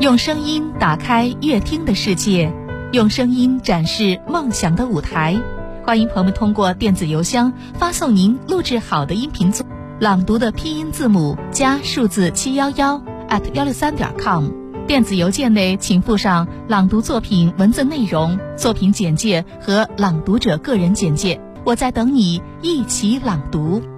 用声音打开乐听的世界，用声音展示梦想的舞台。欢迎朋友们通过电子邮箱发送您录制好的音频朗读的拼音字母加数字711@163.com。电子邮件内请附上朗读作品文字内容、作品简介和朗读者个人简介。我在等你一起朗读。